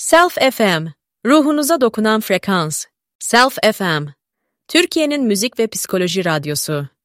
Self FM, ruhunuza dokunan frekans. Self FM, Türkiye'nin müzik ve psikoloji radyosu.